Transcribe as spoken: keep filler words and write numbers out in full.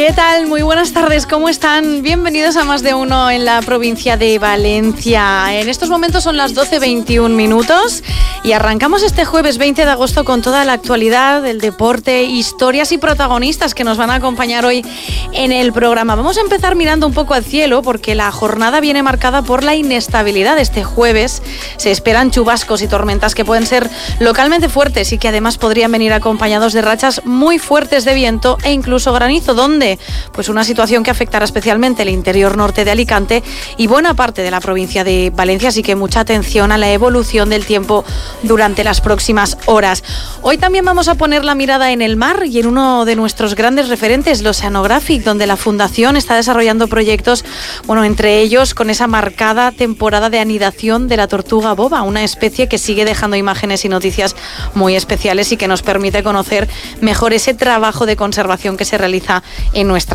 ¿Qué tal? Muy buenas tardes, ¿cómo están? Bienvenidos a Más de Uno en la provincia de Valencia. En estos momentos son las doce veintiún minutos y arrancamos este jueves veinte de agosto con toda la actualidad del deporte, historias y protagonistas que nos van a acompañar hoy en el programa. Vamos a empezar mirando un poco al cielo porque la jornada viene marcada por la inestabilidad. Este jueves se esperan chubascos y tormentas que pueden ser localmente fuertes y que además podrían venir acompañados de rachas muy fuertes de viento e incluso granizo. ¿Dónde? Pues una situación que afectará especialmente el interior norte de Alicante y buena parte de la provincia de Valencia, así que mucha atención a la evolución del tiempo durante las próximas horas. Hoy también vamos a poner la mirada en el mar y en uno de nuestros grandes referentes, l'Oceanographic, donde la Fundación está desarrollando proyectos, bueno, entre ellos con esa marcada temporada de anidación de la tortuga boba, una especie que sigue dejando imágenes y noticias muy especiales y que nos permite conocer mejor ese trabajo de conservación que se realiza en nuestra